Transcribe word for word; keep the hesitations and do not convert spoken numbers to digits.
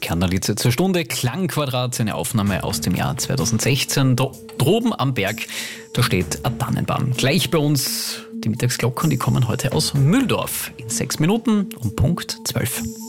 Kärntnerlied zur Stunde. Klangquadrat, eine Aufnahme aus dem Jahr zweitausendsechzehn. Da droben am Berg, da steht ein Tannenbaum. Gleich bei uns die Mittagsglocken, die kommen heute aus Mühldorf. In sechs Minuten um Punkt zwölf.